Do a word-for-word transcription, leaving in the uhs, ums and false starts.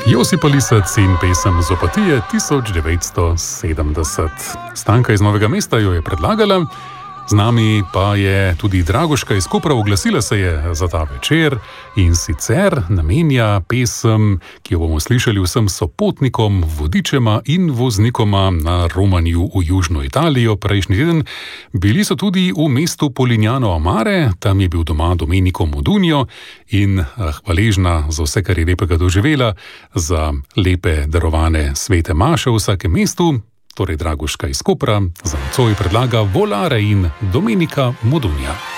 Josipa Lisac in pesem z Opatije tisoč devetsto sedemdeset. Stanka iz Novega mesta jo je predlagala, z nami pa je tudi Dragoška iz Kopra. Oglasila se je za ta večer in sicer namenja pesem, ki jo bomo slišali vsem sopotnikom, vodičema in voznikoma na romanju v Južno Italijo prejšnji teden. Bili so tudi v mestu Polignano a Mare, tam je bil doma Domenico Modugno in hvaležna za vse, kar je lepega doživela, za lepe darovane svete maše v vsakem mestu. Torej Dragoška iz Kopra za nocoj predlaga Volare in Domenica Modugna.